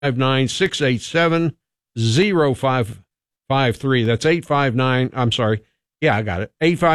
859-687-0553. That's 859, I'm sorry. Yeah, I got it.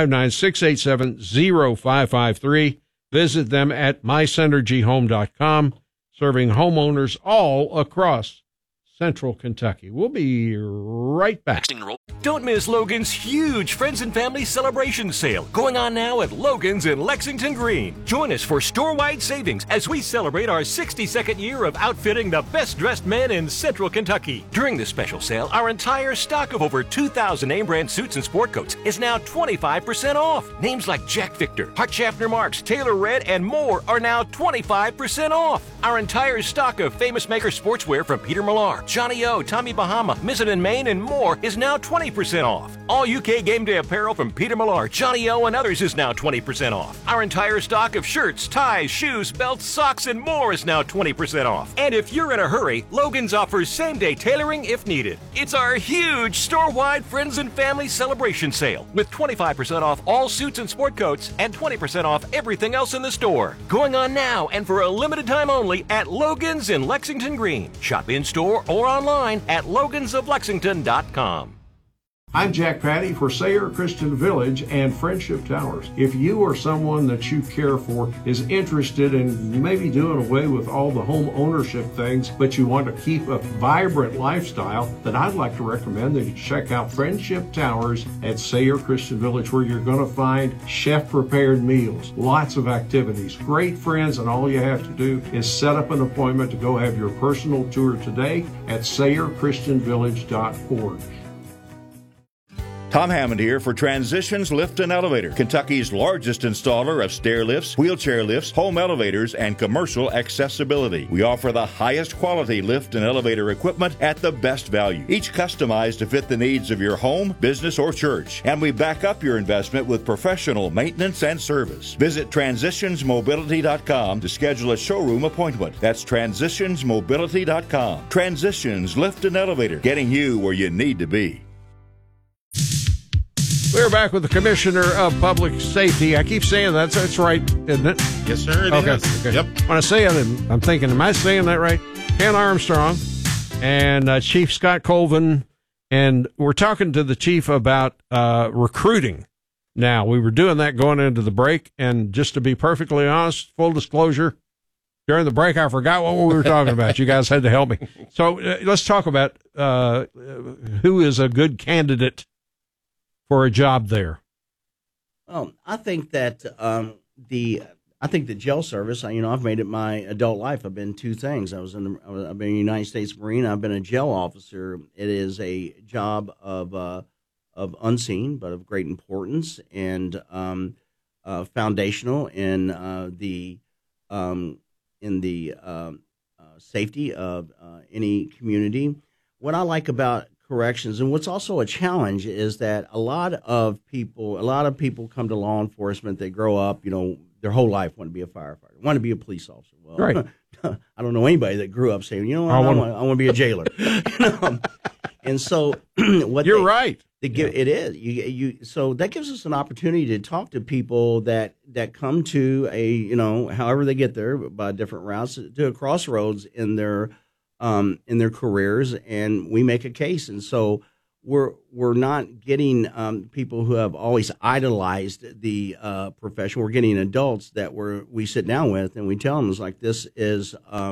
859-687-0553. Visit them at mysynergyhome.com, serving homeowners all across Central Kentucky. We'll be right back. Don't miss Logan's huge Friends and Family Celebration Sale going on now at Logan's in Lexington Green. Join us for store-wide savings as we celebrate our 62nd year of outfitting the best-dressed men in Central Kentucky. During this special sale, our entire stock of over 2,000 name-brand suits and sport coats is now 25% off. Names like Jack Victor, Hart Schaffner Marks, Taylor Red, and more are now 25% off. Our entire stock of Famous Maker sportswear from Peter Millar, Johnny O, Tommy Bahama, Mizzen & Main, and more is now 20% off. All UK Game Day apparel from Peter Millar, Johnny O, and others is now 20% off. Our entire stock of shirts, ties, shoes, belts, socks, and more is now 20% off. And if you're in a hurry, Logan's offers same-day tailoring if needed. It's our huge store-wide Friends and Family Celebration Sale with 25% off all suits and sport coats and 20% off everything else in the store. Going on now and for a limited time only at Logan's in Lexington Green. Shop in-store or online at logansoflexington.com. I'm Jack Patty for Sayre Christian Village and Friendship Towers. If you or someone that you care for is interested in maybe doing away with all the home ownership things, but you want to keep a vibrant lifestyle, then I'd like to recommend that you check out Friendship Towers at Sayre Christian Village, where you're going to find chef-prepared meals, lots of activities, great friends, and all you have to do is set up an appointment to go have your personal tour today at SayreChristianVillage.org. Tom Hammond here for Transitions Lift and Elevator, Kentucky's largest installer of stair lifts, wheelchair lifts, home elevators, and commercial accessibility. We offer the highest quality lift and elevator equipment at the best value, each customized to fit the needs of your home, business, or church. And we back up your investment with professional maintenance and service. Visit transitionsmobility.com to schedule a showroom appointment. That's transitionsmobility.com. Transitions Lift and Elevator, getting you where you need to be. We're back with the Commissioner of Public Safety. I keep saying that's right, isn't it? Yes, sir. It is. Okay. Yep. When I say it, I'm thinking, am I saying that right? Ken Armstrong and Chief Scott Colvin, and we're talking to the chief about recruiting. Now, we were doing that going into the break, and just to be perfectly honest, full disclosure, during the break, I forgot what we were talking about. You guys had to help me. So let's talk about who is a good candidate for a job there. I think that the jail service. I've made it my adult life. I've been two things. I've been a United States Marine. I've been a jail officer. It is a job of unseen but of great importance and foundational in the safety of any community. What I like about corrections, and what's also a challenge, is that a lot of people come to law enforcement. They grow up, their whole life want to be a firefighter, want to be a police officer. Well, right. I don't know anybody that grew up saying, I want to be a jailer. And so, you're right. It is. So that gives us an opportunity to talk to people that come to however they get there by different routes, to a crossroads in their careers, and we make a case. And so we're not getting people who have always idolized the profession. We're getting adults that we sit down with and we tell them, it's like, this is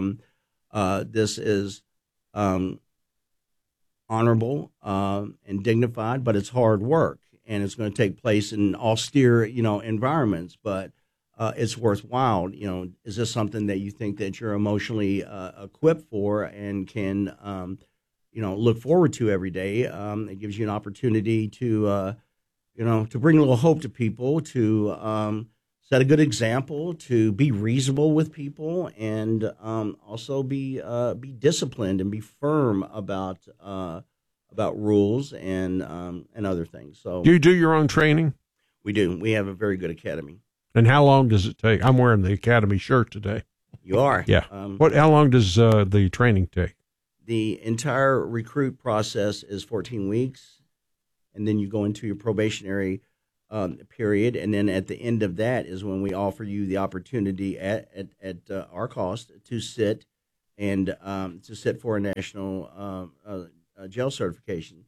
honorable and dignified, but it's hard work, and it's going to take place in austere environments, but it's worthwhile. Is this something that you think that you're emotionally equipped for and can, look forward to every day? It gives you an opportunity to, to bring a little hope to people, to set a good example, to be reasonable with people, and also be disciplined and be firm about rules and other things. So, do you do your own training? We do. We have a very good academy. And how long does it take? I'm wearing the Academy shirt today. You are? Yeah. How long does the training take? The entire recruit process is 14 weeks, and then you go into your probationary period, and then at the end of that is when we offer you the opportunity at our cost to sit and to sit for a national jail certification.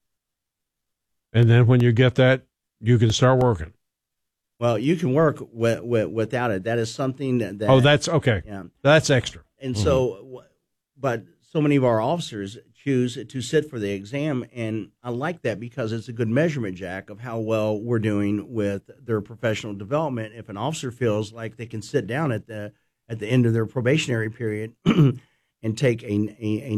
And then when you get that, you can start working. Well, you can work without it. That is something that Oh, that's okay. Yeah. That's extra. And so, but so many of our officers choose to sit for the exam, and I like that because it's a good measurement, Jack, of how well we're doing with their professional development. If an officer feels like they can sit down at the end of their probationary period and take a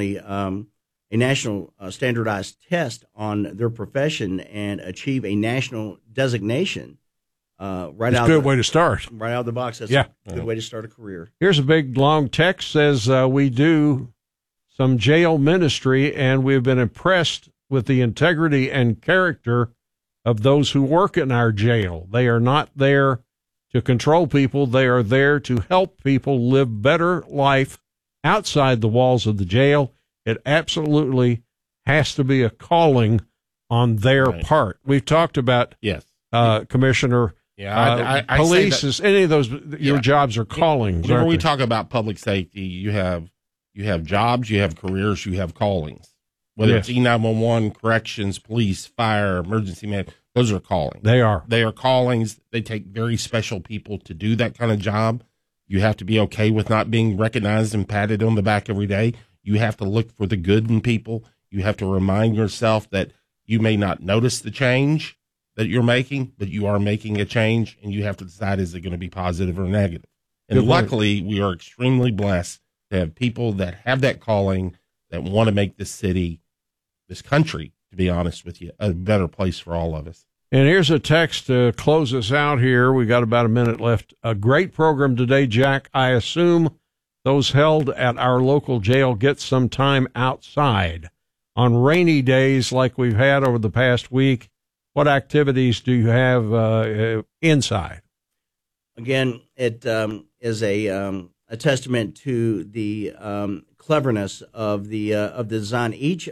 national standardized test on their profession and achieve a national designation, It's a good way to start. right out of the box. That's Yeah. a good way to start a career. Here's a big, long text says, we do some jail ministry, and we've been impressed with the integrity and character of those who work in our jail. They are not there to control people. They are there to help people live better life outside the walls of the jail. It absolutely has to be a calling on their part. We've talked about, Commissioner, I police, say is any of those, your jobs are callings. Whenever aren't we they? talk about public safety, you have jobs, you have careers, you have callings. Whether it's E911, corrections, police, fire, emergency man, those are callings. They are callings. They take very special people to do that kind of job. You have to be okay with not being recognized and patted on the back every day. You have to look for the good in people. You have to remind yourself that you may not notice the change that you're making, but you are making a change, and you have to decide, is it going to be positive or negative? And luckily, we are extremely blessed to have people that have that calling, that want to make this city, this country, to be honest with you, a better place for all of us. And here's a text to close us out here. We got about a minute left. A great program today, Jack. I assume those held at our local jail get some time outside. On rainy days like we've had over the past week, what activities do you have inside? Again, it is a testament to the cleverness of the design. Each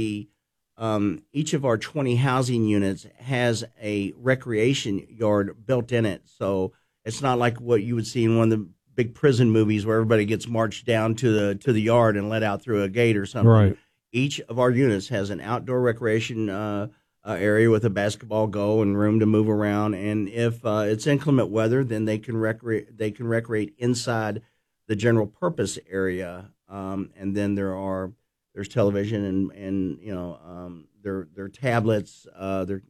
of our 20 housing units has a recreation yard built in it, so it's not like what you would see in one of the big prison movies where everybody gets marched down to the yard and let out through a gate or something. Right. Each of our units has an outdoor recreation area with a basketball goal and room to move around. And if it's inclement weather, then they can recreate inside the general purpose area. And then there's television and their tablets, their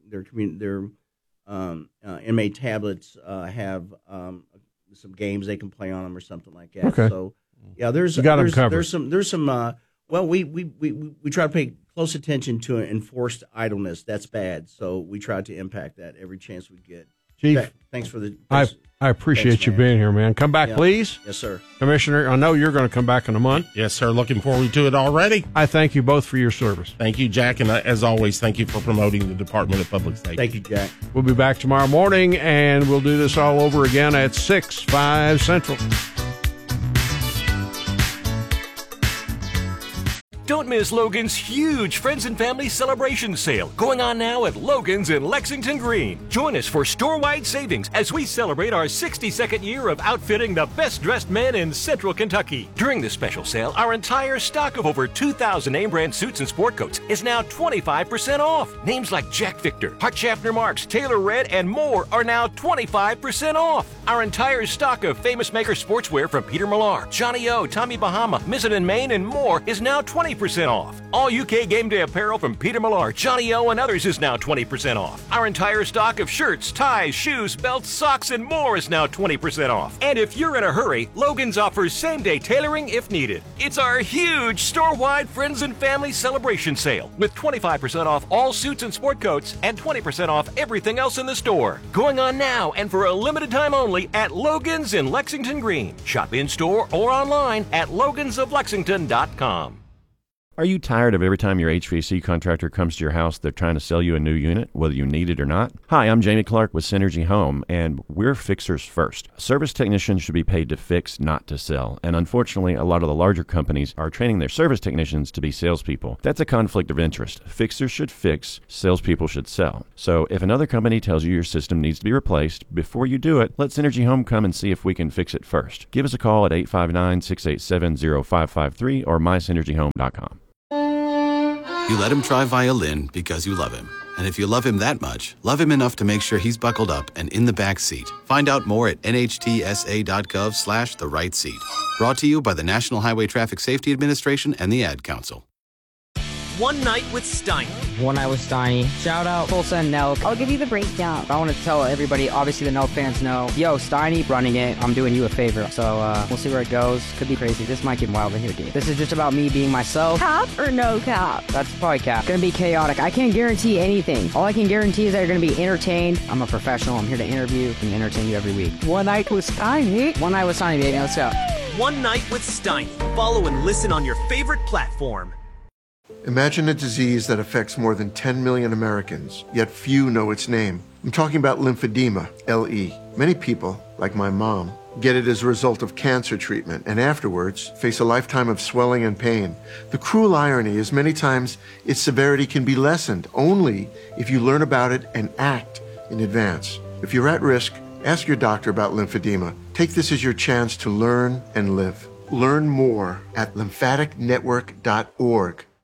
inmate tablets have some games they can play on them or something like that. Okay. So yeah, there's some. Well, we try to pay close attention to enforced idleness. That's bad. So we try to impact that every chance we get. Chief, thanks for the. I appreciate you being here, man. Come back, please. Yes, sir. Commissioner, I know you're going to come back in a month. Yes, sir. Looking forward to it already. I thank you both for your service. Thank you, Jack. And as always, thank you for promoting the Department of Public Safety. Thank you, Jack. We'll be back tomorrow morning, and we'll do this all over again at 6/5 Central. Don't miss Logan's huge Friends and Family Celebration Sale going on now at Logan's in Lexington Green. Join us for store-wide savings as we celebrate our 62nd year of outfitting the best-dressed men in Central Kentucky. During this special sale, our entire stock of over 2,000 name-brand suits and sport coats is now 25% off. Names like Jack Victor, Hart Schaffner Marks, Taylor Red, and more are now 25% off. Our entire stock of Famous Maker sportswear from Peter Millar, Johnny O, Tommy Bahama, Mizzen & Main, and more is now 20% off. All UK game day apparel from Peter Millar, Johnny O, and others is now 20% off. Our entire stock of shirts, ties, shoes, belts, socks, and more is now 20% off. And if you're in a hurry, Logan's offers same-day tailoring if needed. It's our huge store-wide Friends and Family Celebration Sale with 25% off all suits and sport coats and 20% off everything else in the store. Going on now and for a limited time only at Logan's in Lexington Green. Shop in-store or online at logansoflexington.com. Are you tired of every time your HVAC contractor comes to your house, they're trying to sell you a new unit, whether you need it or not? Hi, I'm Jamie Clark with Synergy Home, and we're fixers first. Service technicians should be paid to fix, not to sell. And unfortunately, a lot of the larger companies are training their service technicians to be salespeople. That's a conflict of interest. Fixers should fix, salespeople should sell. So if another company tells you your system needs to be replaced, before you do it, let Synergy Home come and see if we can fix it first. Give us a call at 859-687-0553 or mysynergyhome.com. You let him try violin because you love him. And if you love him that much, love him enough to make sure he's buckled up and in the back seat. Find out more at nhtsa.gov/the-right seat. Brought to you by the National Highway Traffic Safety Administration and the Ad Council. One Night with Steiny. One Night with Steiny. Shout out Tulsa and Nelk. I'll give you the breakdown. I want to tell everybody, obviously the Nelk fans know, yo, Steiny running it, I'm doing you a favor. So we'll see where it goes. Could be crazy. This might get wild in here, dude. This is just about me being myself. Cap or no cap? That's probably cap. Gonna be chaotic. I can't guarantee anything. All I can guarantee is that you're gonna be entertained. I'm a professional. I'm here to interview and entertain you every week. One Night with Steiny. One Night with Steiny, baby. Let's go. One Night with Steiny. Follow and listen on your favorite platform. Imagine a disease that affects more than 10 million Americans, yet few know its name. I'm talking about lymphedema, LE. Many people, like my mom, get it as a result of cancer treatment and afterwards face a lifetime of swelling and pain. The cruel irony is many times its severity can be lessened only if you learn about it and act in advance. If you're at risk, ask your doctor about lymphedema. Take this as your chance to learn and live. Learn more at lymphaticnetwork.org.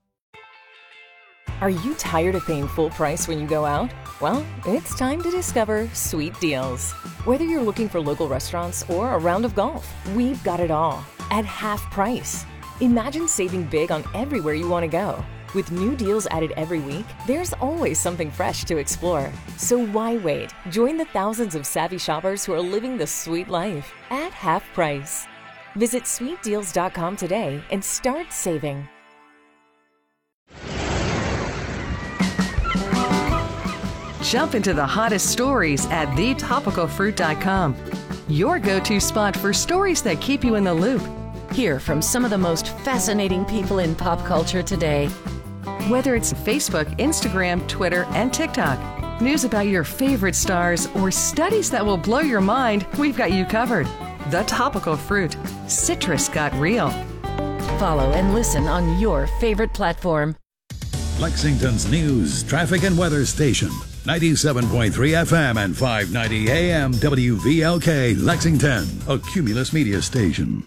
Are you tired of paying full price when you go out? Well, it's time to discover Sweet Deals. Whether you're looking for local restaurants or a round of golf, we've got it all at half price. Imagine saving big on everywhere you want to go. With new deals added every week, there's always something fresh to explore. So why wait? Join the thousands of savvy shoppers who are living the sweet life at half price. Visit sweetdeals.com today and start saving. Jump into the hottest stories at thetopicalfruit.com. Your go-to spot for stories that keep you in the loop. Hear from some of the most fascinating people in pop culture today. Whether it's Facebook, Instagram, Twitter, and TikTok, news about your favorite stars, or studies that will blow your mind, we've got you covered. The Topical Fruit. Citrus got real. Follow and listen on your favorite platform. Lexington's news, traffic, and weather station. 97.3 FM and 590 AM WVLK Lexington, a Cumulus media station.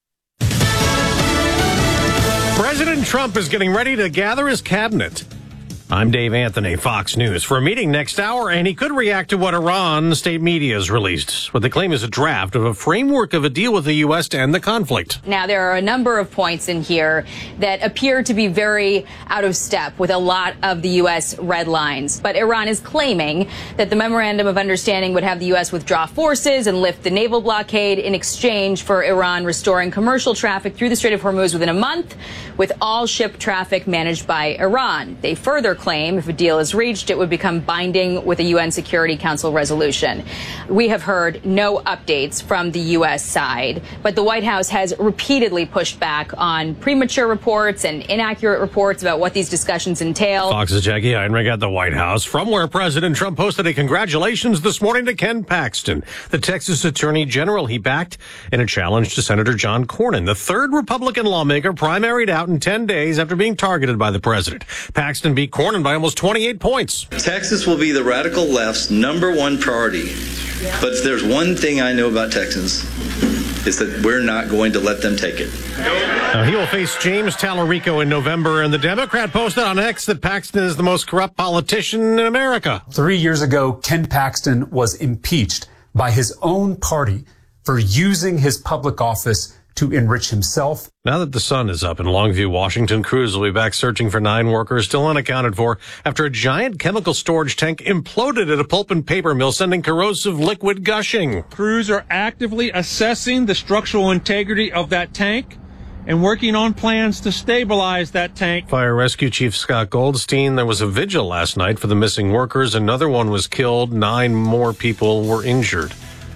President Trump is getting ready to gather his cabinet. I'm Dave Anthony, Fox News, for a meeting next hour, and he could react to what Iran state media has released, what they claim is a draft of a framework of a deal with the U.S. to end the conflict. Now, there are a number of points in here that appear to be very out of step with a lot of the U.S. red lines. But Iran is claiming that the memorandum of understanding would have the U.S. withdraw forces and lift the naval blockade in exchange for Iran restoring commercial traffic through the Strait of Hormuz within a month, with all ship traffic managed by Iran. They further claim if a deal is reached, it would become binding with a UN Security Council resolution. We have heard no updates from the U.S. side, but the White House has repeatedly pushed back on premature reports and inaccurate reports about what these discussions entail. Fox's Jackie Heinrich at the White House, from where President Trump posted a congratulations this morning to Ken Paxton, the Texas Attorney General he backed in a challenge to Senator John Cornyn, the third Republican lawmaker primaried out in 10 days after being targeted by the president. Paxton beat Cornyn by almost 28 points. Texas will be the radical left's #1 priority. But there's one thing I know about Texans, is that we're not going to let them take it. Now, he will face James Tallarico in November, and the Democrat posted on X that Paxton is the most corrupt politician in America. 3 years ago, Ken Paxton was impeached by his own party for using his public office to enrich himself. Now that the sun is up in Longview, Washington, crews will be back searching for 9 workers still unaccounted for after a giant chemical storage tank imploded at a pulp and paper mill, sending corrosive liquid gushing. Crews are actively assessing the structural integrity of that tank and working on plans to stabilize that tank. Fire Rescue Chief Scott Goldstein, there was a vigil last night for the missing workers. Another one was killed. 9 more people were injured.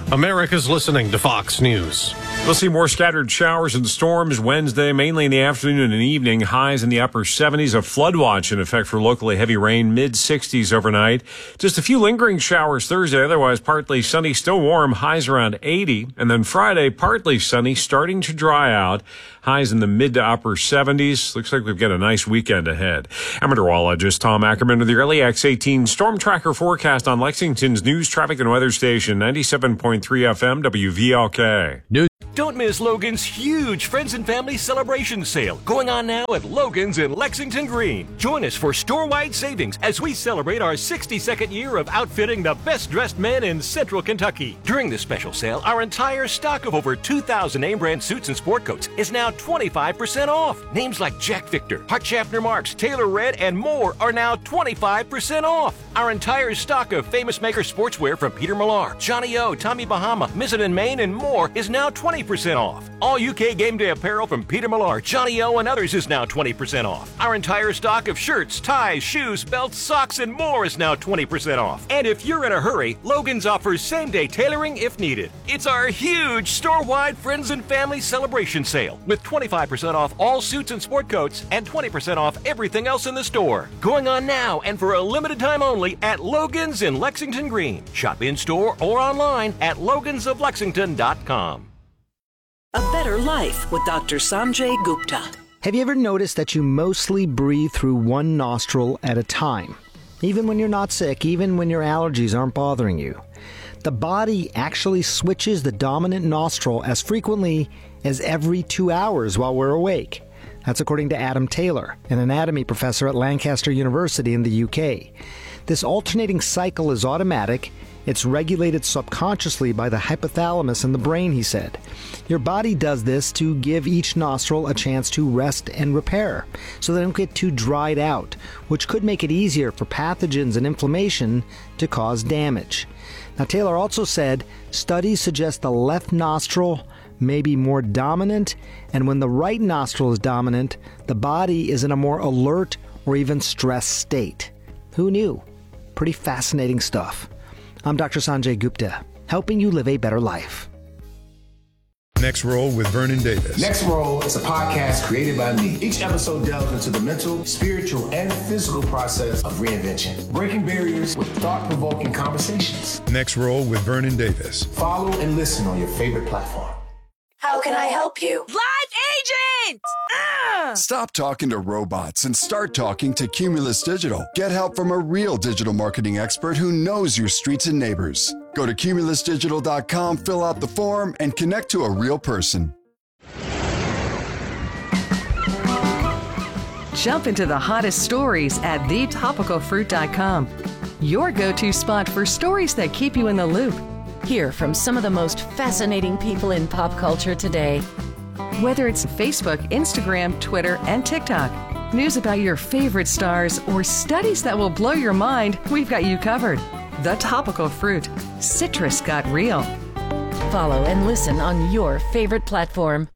America's listening to Fox News. We'll see more scattered showers and storms Wednesday, mainly in the afternoon and evening. Highs in the upper 70s. A flood watch in effect for locally heavy rain, mid-60s overnight. Just a few lingering showers Thursday. Otherwise, partly sunny, still warm. Highs around 80. And then Friday, partly sunny, starting to dry out. Highs in the mid to upper 70s. Looks like we've got a nice weekend ahead. I'm meteorologist Tom Ackerman with the early X18 Storm Tracker forecast on Lexington's news, traffic, and weather station, 97.3 FM WVLK. Don't miss Logan's huge Friends and Family Celebration Sale going on now at Logan's in Lexington Green. Join us for store-wide savings as we celebrate our 62nd year of outfitting the best-dressed men in Central Kentucky. During this special sale, our entire stock of over 2,000 name-brand suits and sport coats is now 25% off. Names like Jack Victor, Hart Schaffner Marks, Taylor Red, and more are now 25% off. Our entire stock of Famous Maker sportswear from Peter Millar, Johnny O, Tommy Bahama, Mizzen & Main, and more is now 20% off. All UK game day apparel from Peter Millar, Johnny O, and others is now 20% off. Our entire stock of shirts, ties, shoes, belts, socks, and more is now 20% off. And if you're in a hurry, Logan's offers same-day tailoring if needed. It's our huge store-wide Friends and Family Celebration Sale with 25% off all suits and sport coats and 20% off everything else in the store. Going on now and for a limited time only at Logan's in Lexington Green. Shop in-store or online at logansoflexington.com. A Better Life with Dr. Sanjay Gupta. Have you ever noticed that you mostly breathe through one nostril at a time? Even when you're not sick, even when your allergies aren't bothering you. The body actually switches the dominant nostril as frequently as every 2 hours while we're awake. That's according to Adam Taylor, an anatomy professor at Lancaster University in the UK. This alternating cycle is automatic. It's regulated subconsciously by the hypothalamus in the brain, he said. Your body does this to give each nostril a chance to rest and repair, so they don't get too dried out, which could make it easier for pathogens and inflammation to cause damage. Now, Taylor also said studies suggest the left nostril may be more dominant, and when the right nostril is dominant, the body is in a more alert or even stressed state. Who knew? Pretty fascinating stuff. I'm Dr. Sanjay Gupta, helping you live a better life. Next Roll with Vernon Davis. Next Roll is a podcast created by me. Each episode delves into the mental, spiritual, and physical process of reinvention, breaking barriers with thought-provoking conversations. Next Roll with Vernon Davis. Follow and listen on your favorite platform. How can I help you? Live agent! Stop talking to robots and start talking to Cumulus Digital. Get help from a real digital marketing expert who knows your streets and neighbors. Go to cumulusdigital.com, fill out the form, and connect to a real person. Jump into the hottest stories at thetopicalfruit.com. Your go-to spot for stories that keep you in the loop. Hear from some of the most fascinating people in pop culture today. Whether it's Facebook, Instagram, Twitter, and TikTok, news about your favorite stars, or studies that will blow your mind, we've got you covered. The Topical Fruit. Citrus got real. Follow and listen on your favorite platform.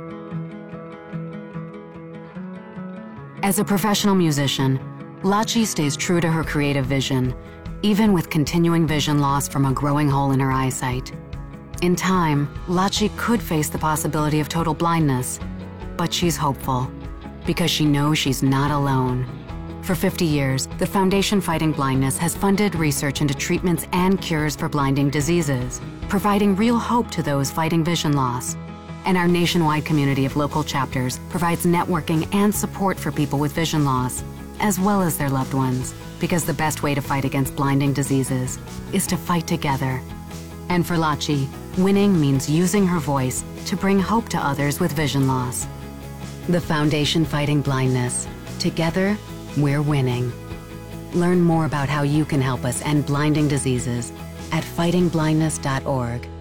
As a professional musician, Lachi stays true to her creative vision, even with continuing vision loss from a growing hole in her eyesight. In time, Lachi could face the possibility of total blindness, but she's hopeful because she knows she's not alone. For 50 years, the Foundation Fighting Blindness has funded research into treatments and cures for blinding diseases, providing real hope to those fighting vision loss. And our nationwide community of local chapters provides networking and support for people with vision loss, as well as their loved ones, because the best way to fight against blinding diseases is to fight together. And for Lachi, winning means using her voice to bring hope to others with vision loss. The Foundation Fighting Blindness. Together, we're winning. Learn more about how you can help us end blinding diseases at fightingblindness.org.